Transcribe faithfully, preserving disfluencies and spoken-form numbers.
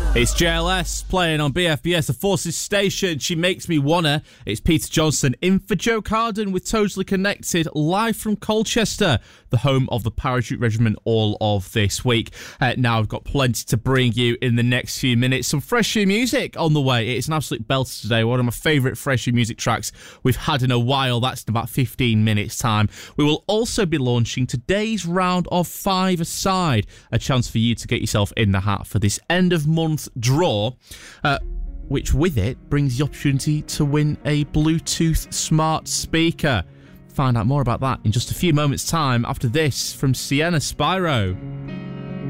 It's J L S playing on B F B S, the Forces station. She makes me wanna. It's Peter Johnson in for Joe Carden with Totally Connected, live from Colchester, the home of the Parachute Regiment, all of this week. Uh, now I've got plenty to bring you in the next few minutes. Some fresh new music on the way. It's an absolute belter today. One of my favourite fresh new music tracks we've had in a while. That's in about fifteen minutes time. We will also be launching today's round of Five Aside, a chance for you to get yourself in the hat for this end of month draw, uh, which with it brings the opportunity to win a Bluetooth smart speaker. Find out more about that in just a few moments time after this from Sienna Spyro.